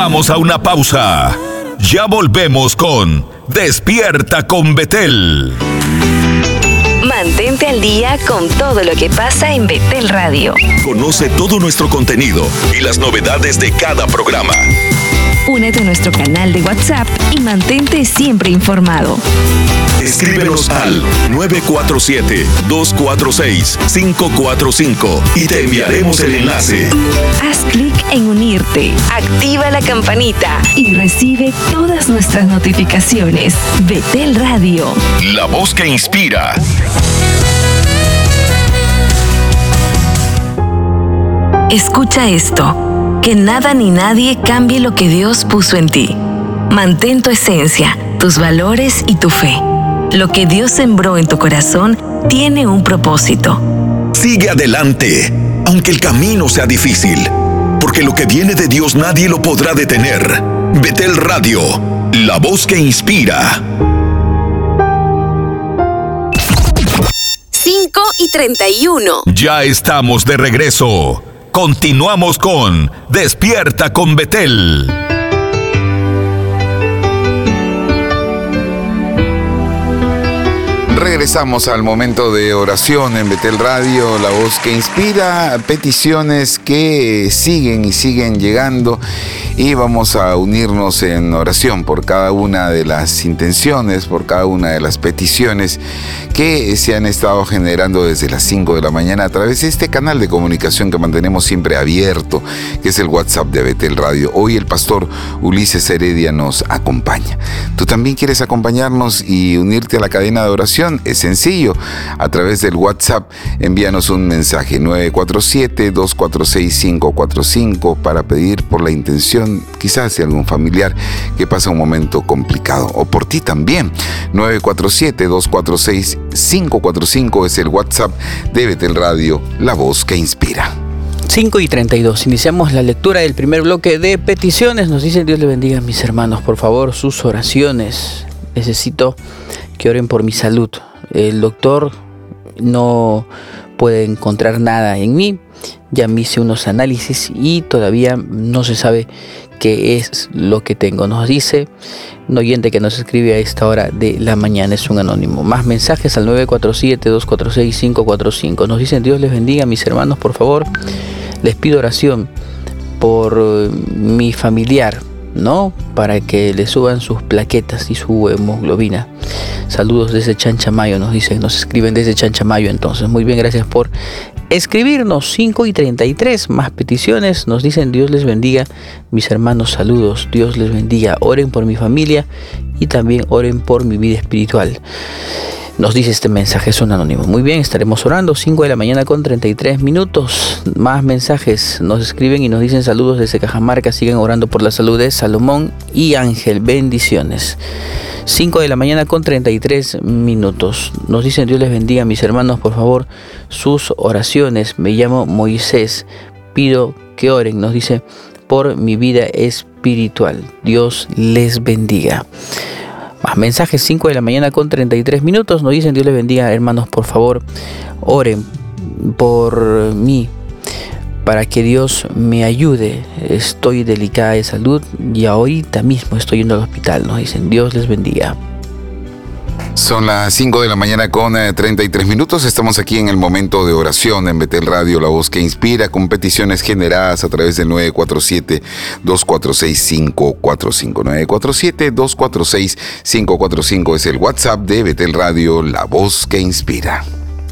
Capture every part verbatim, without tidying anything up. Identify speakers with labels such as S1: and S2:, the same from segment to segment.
S1: Vamos a una pausa. Ya volvemos con Despierta con Betel.
S2: Mantente al día con todo lo que pasa en Betel Radio.
S1: Conoce todo nuestro contenido y las novedades de cada programa.
S2: Únete a nuestro canal de WhatsApp y mantente siempre informado.
S1: Escríbenos al nueve cuatro siete, dos cuatro seis, cinco cuatro cinco y te enviaremos el enlace.
S2: Haz clic en unirte, activa la campanita y recibe todas nuestras notificaciones. Betel Radio.
S1: La voz que inspira.
S2: Escucha esto. Que nada ni nadie cambie lo que Dios puso en ti. Mantén tu esencia, tus valores y tu fe. Lo que Dios sembró en tu corazón tiene un propósito.
S1: Sigue adelante, aunque el camino sea difícil, porque lo que viene de Dios nadie lo podrá detener. Betel Radio, la voz que inspira.
S2: cinco y treinta y uno.
S1: Ya estamos de regreso. Continuamos con Despierta con Betel.
S3: Regresamos al momento de oración en Betel Radio, la voz que inspira, peticiones que siguen y siguen llegando, y vamos a unirnos en oración por cada una de las intenciones, por cada una de las peticiones que se han estado generando desde las cinco de la mañana a través de este canal de comunicación que mantenemos siempre abierto, que es el WhatsApp de Betel Radio. Hoy el pastor Ulises Heredia nos acompaña. ¿Tú también quieres acompañarnos y unirte a la cadena de oración? Es sencillo, a través del WhatsApp envíanos un mensaje nueve cuatro siete, dos cuatro seis, cinco cuatro cinco para pedir por la intención quizás de algún familiar que pasa un momento complicado, o por ti también. Nueve cuatro siete, dos cuatro seis, cinco cuatro cinco es el WhatsApp de Betel Radio, la voz que inspira.
S4: cinco y treinta y dos. Iniciamos la lectura del primer bloque de peticiones. Nos dicen: Dios le bendiga a mis hermanos, por favor, sus oraciones. Necesito que oren por mi salud. El doctor no puede encontrar nada en mí. Ya me hice unos análisis y todavía no se sabe qué es lo que tengo. Nos dice un oyente que nos escribe a esta hora de la mañana, es un anónimo. Más mensajes al nueve cuatro siete, dos cuatro seis, cinco cuatro cinco. Nos dicen: Dios les bendiga a mis hermanos, por favor. Les pido oración por mi familiar, ¿no? Para que le suban sus plaquetas y su hemoglobina. Saludos desde Chanchamayo, nos dicen, nos escriben desde Chanchamayo. Entonces, muy bien, gracias por escribirnos. Cinco y treinta y tres, más peticiones. Nos dicen: Dios les bendiga, mis hermanos, saludos. Dios les bendiga, oren por mi familia y también oren por mi vida espiritual. Nos dice este mensaje, es un anónimo. Muy bien, estaremos orando. Cinco de la mañana con treinta y tres minutos. Más mensajes. Nos escriben y nos dicen: saludos desde Cajamarca. Sigan orando por la salud de Salomón y Ángel. Bendiciones. Cinco de la mañana con treinta y tres minutos. Nos dicen: Dios les bendiga, mis hermanos, por favor, sus oraciones. Me llamo Moisés. Pido que oren, nos dice, por mi vida espiritual. Dios les bendiga. Más mensajes. Cinco de la mañana con treinta y tres minutos. Nos dicen: Dios les bendiga, hermanos, por favor, oren por mí para que Dios me ayude. Estoy delicada de salud y ahorita mismo estoy yendo al hospital. Nos dicen: Dios les bendiga.
S3: Son las cinco de la mañana con treinta y tres minutos. Estamos aquí en el momento de oración en Betel Radio, la voz que inspira, con peticiones generadas a través del nueve cuatro siete, dos cuatro seis, cinco cuatro cinco. nueve cuatro siete, dos cuatro seis, cinco cuatro cinco es el WhatsApp de Betel Radio, la voz que inspira.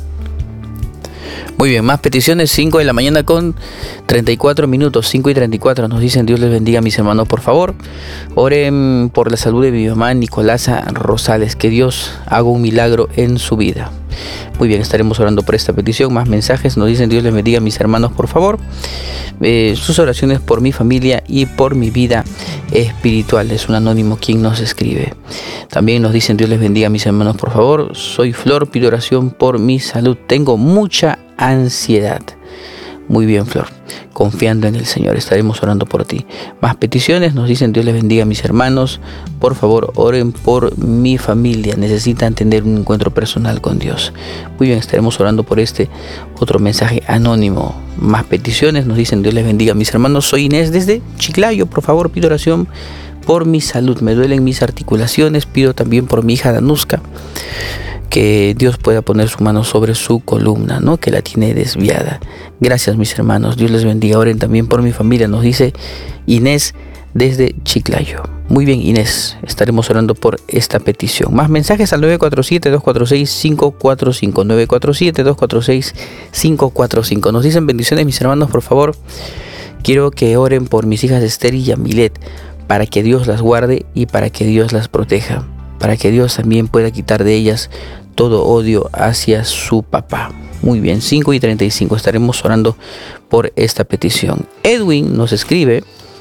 S4: Muy bien, más peticiones. Cinco de la mañana con treinta y cuatro minutos. Cinco y treinta y cuatro. Nos dicen: Dios les bendiga, mis hermanos, por favor. Oren por la salud de mi mamá Nicolasa Rosales. Que Dios haga un milagro en su vida. Muy bien, estaremos orando por esta petición. Más mensajes. Nos dicen: Dios les bendiga, mis hermanos, por favor. Eh, sus oraciones por mi familia y por mi vida espiritual. Es un anónimo quien nos escribe. También nos dicen: Dios les bendiga, mis hermanos, por favor. Soy Flor, pido oración por mi salud. Tengo mucha ansiedad. Muy bien, Flor. Confiando en el Señor, estaremos orando por ti. Más peticiones, nos dicen: Dios les bendiga, mis hermanos. Por favor, oren por mi familia. Necesitan tener un encuentro personal con Dios. Muy bien, estaremos orando por este otro mensaje anónimo. Más peticiones, nos dicen: Dios les bendiga, mis hermanos. Soy Inés desde Chiclayo. Por favor, pido oración por mi salud. Me duelen mis articulaciones. Pido también por mi hija Danuska, que Dios pueda poner su mano sobre su columna, ¿no? Que la tiene desviada. Gracias, mis hermanos. Dios les bendiga. Oren también por mi familia, nos dice Inés desde Chiclayo. Muy bien, Inés. Estaremos orando por esta petición. Más mensajes al nueve cuatro siete, dos cuatro seis, cinco cuatro cinco. nueve cuatro siete, dos cuatro seis, cinco cuatro cinco. Nos dicen: bendiciones, mis hermanos, por favor. Quiero que oren por mis hijas Esther y Yamilet, para que Dios las guarde y para que Dios las proteja, para que Dios también pueda quitar de ellas todo odio hacia su papá. Muy bien, cinco y treinta y cinco, estaremos orando por esta petición. Edwin nos escribe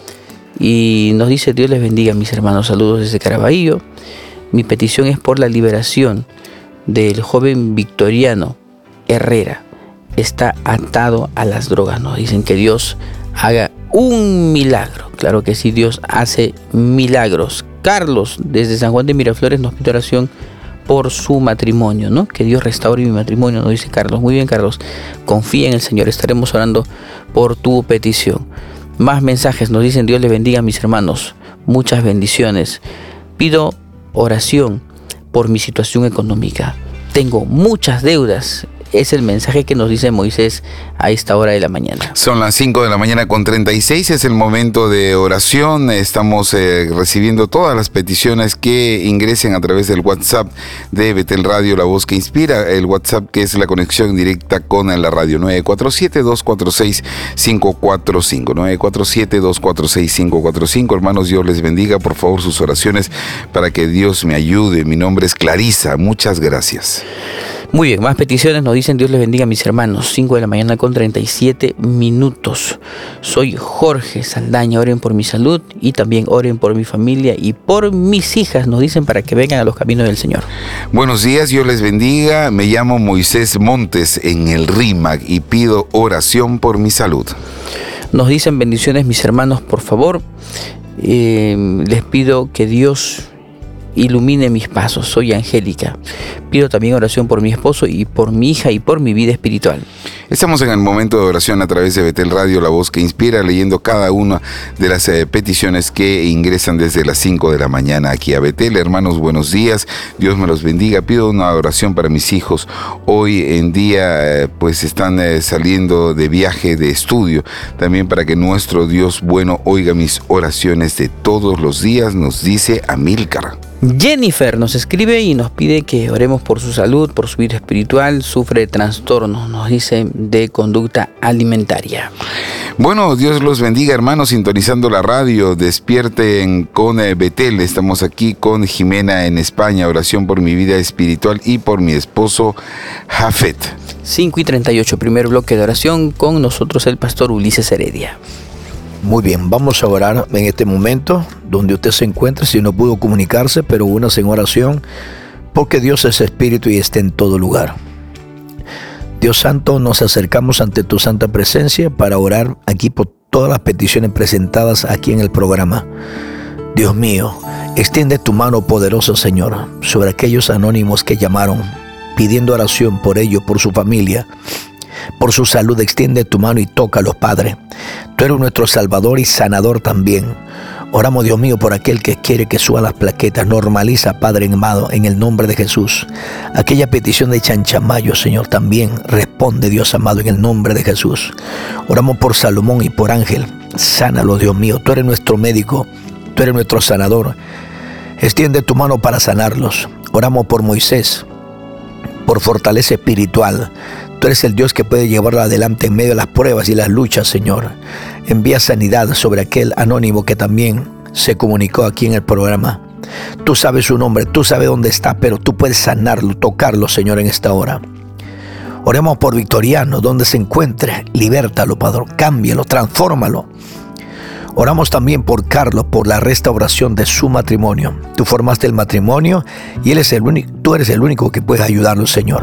S4: y nos dice: Dios les bendiga, mis hermanos, saludos desde Caraballo. Mi petición es por la liberación del joven Victoriano Herrera. Está atado a las drogas. Nos dicen que Dios haga un milagro. Claro que sí, Dios hace milagros. Carlos desde San Juan de Miraflores nos pide oración por su matrimonio, ¿no? Que Dios restaure mi matrimonio, nos dice Carlos. Muy bien, Carlos, confía en el Señor, estaremos orando por tu petición. Más mensajes, nos dicen: Dios les bendiga, mis hermanos, muchas bendiciones. Pido oración por mi situación económica. Tengo muchas deudas. Es el mensaje que nos dice Moisés a esta hora de la mañana.
S3: Son las cinco de la mañana con treinta y seis, es el momento de oración. Estamos eh, recibiendo todas las peticiones que ingresen a través del WhatsApp de Betel Radio, la voz que inspira. El WhatsApp que es la conexión directa con la radio, nueve cuatro siete, dos cuatro seis, cinco cuatro cinco. nueve cuatro siete, dos cuatro seis, cinco cuatro cinco. Hermanos, Dios les bendiga. Por favor, sus oraciones para que Dios me ayude. Mi nombre es Clarisa. Muchas gracias.
S4: Muy bien, más peticiones, nos dicen: Dios les bendiga, mis hermanos. cinco de la mañana con treinta y siete minutos. Soy Jorge Saldaña. Oren por mi salud y también oren por mi familia y por mis hijas, nos dicen, para que vengan a los caminos del Señor.
S3: Buenos días, Dios les bendiga. Me llamo Moisés Montes en el RIMAC y pido oración por mi salud.
S4: Nos dicen: bendiciones, mis hermanos, por favor. Eh, les pido que Dios ilumine mis pasos. Soy Angélica. Pido también oración por mi esposo y por mi hija y por mi vida espiritual.
S3: Estamos en el momento de oración a través de Betel Radio, la voz que inspira, leyendo cada una de las eh, peticiones que ingresan desde las cinco de la mañana aquí a Betel. Hermanos, buenos días. Dios me los bendiga. Pido una oración para mis hijos. Hoy en día eh, pues están eh, saliendo de viaje de estudio. También para que nuestro Dios bueno oiga mis oraciones de todos los días, nos dice Amílcar.
S4: Jennifer nos escribe y nos pide que oremos por su salud, por su vida espiritual. Sufre de trastornos, nos dice, de conducta alimentaria.
S3: Bueno, Dios los bendiga, hermanos, sintonizando la radio. Despierten con eh, Betel. Estamos aquí con Jimena en España. Oración por mi vida espiritual y por mi esposo Jafet.
S4: cinco y treinta y ocho, primer bloque de oración, con nosotros el pastor Ulises Heredia.
S5: Muy bien, vamos a orar en este momento donde usted se encuentre, si no pudo comunicarse, pero únase en oración, porque Dios es espíritu y está en todo lugar. Dios Santo, nos acercamos ante tu santa presencia para orar aquí por todas las peticiones presentadas aquí en el programa. Dios mío, extiende tu mano poderosa, Señor, sobre aquellos anónimos que llamaron, pidiendo oración por ellos, por su familia, por su salud. Extiende tu mano y tócalos, Padre. Tú eres nuestro Salvador y sanador también. Oramos, Dios mío, por aquel que quiere que suban las plaquetas. Normaliza, Padre amado, en el nombre de Jesús. Aquella petición de Chanchamayo, Señor, también responde, Dios amado, en el nombre de Jesús. Oramos por Salomón y por Ángel. Sánalo, Dios mío. Tú eres nuestro médico. Tú eres nuestro sanador. Extiende tu mano para sanarlos. Oramos por Moisés, por fortaleza espiritual. Tú eres el Dios que puede llevarlo adelante en medio de las pruebas y las luchas, Señor. Envía sanidad sobre aquel anónimo que también se comunicó aquí en el programa. Tú sabes su nombre, tú sabes dónde está, pero tú puedes sanarlo, tocarlo, Señor, en esta hora. Oremos por Victoriano, donde se encuentre. Libértalo, Padre, cámbialo, transfórmalo. Oramos también por Carlos, por la restauración de su matrimonio. Tú formaste el matrimonio y él es el único, tú eres el único que puedes ayudarlo, Señor.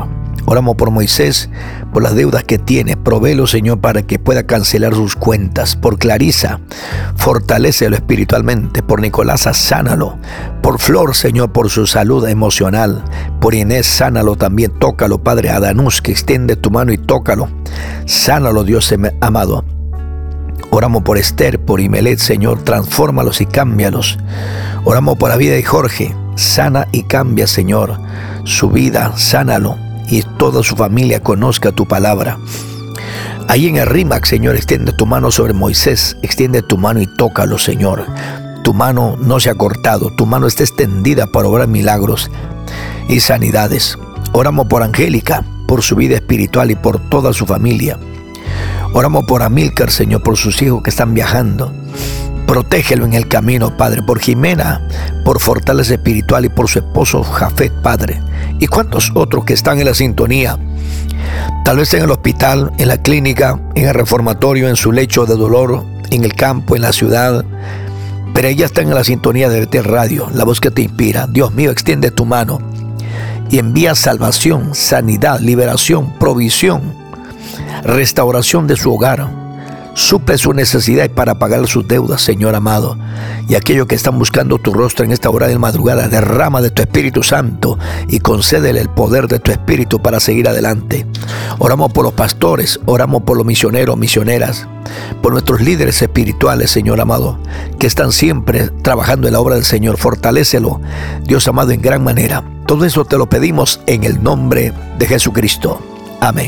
S5: Oramos por Moisés, por las deudas que tiene. Provéelo, Señor, para que pueda cancelar sus cuentas. Por Clarisa, fortalécelo espiritualmente. Por Nicolasa, sánalo. Por Flor, Señor, por su salud emocional. Por Inés, sánalo también. Tócalo, Padre. A Danús, que extiende tu mano y tócalo. Sánalo, Dios amado. Oramos por Esther, por Imelet, Señor, transfórmalos y cámbialos. Oramos por la vida de Jorge. Sana y cambia, Señor, su vida. Sánalo. Y toda su familia conozca tu palabra. Ahí en el Rímac, Señor, extiende tu mano sobre Moisés, extiende tu mano y tócalo, Señor. Tu mano no se ha cortado, tu mano está extendida para obrar milagros y sanidades. Oramos por Angélica, por su vida espiritual y por toda su familia. Oramos por Amílcar, Señor, por sus hijos que están viajando. Protégelo en el camino, Padre. Por Jimena, por fortaleza espiritual y por su esposo Jafet, Padre. Y cuántos otros que están en la sintonía, tal vez en el hospital, en la clínica, en el reformatorio, en su lecho de dolor, en el campo, en la ciudad, pero ella está en la sintonía de Betel Radio, la voz que te inspira. Dios mío, extiende tu mano y envía salvación, sanidad, liberación, provisión, restauración de su hogar. Suple su necesidad para pagar sus deudas, Señor amado. Y aquellos que están buscando tu rostro en esta hora de madrugada, derrama de tu Espíritu Santo y concédele el poder de tu Espíritu para seguir adelante. Oramos por los pastores, oramos por los misioneros, misioneras, por nuestros líderes espirituales, Señor amado, que están siempre trabajando en la obra del Señor. Fortalécelo, Dios amado, en gran manera. Todo eso te lo pedimos en el nombre de Jesucristo. Amén.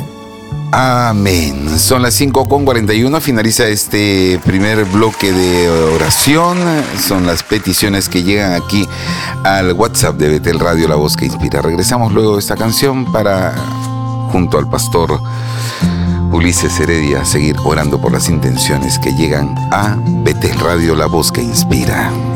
S3: Amén. Son las cinco con cuarenta y uno, finaliza este primer bloque de oración. Son las peticiones que llegan aquí al WhatsApp de Betel Radio, la voz que inspira. Regresamos luego de esta canción para, junto al pastor Ulises Heredia, seguir orando por las intenciones que llegan a Betel Radio, la voz que inspira.